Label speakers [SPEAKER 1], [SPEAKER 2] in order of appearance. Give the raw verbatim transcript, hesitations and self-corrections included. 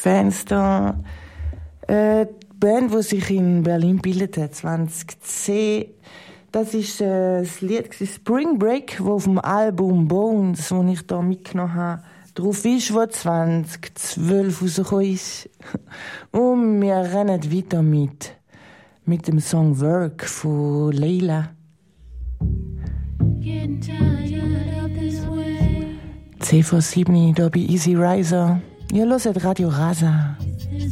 [SPEAKER 1] Fans da. Äh, die Band, die sich in Berlin gebildet hat, zwanzig zehn, das ist äh, das Lied Spring Break, das auf dem Album Bones, das ich da mitgenommen habe, drauf ist, wo zwanzig zwölf rausgekommen ist. Und wir rennen weiter mit, mit dem Song Work von Leila. zehn vor sieben hier bei Easy Riser. Ihr hört Radio Rasa.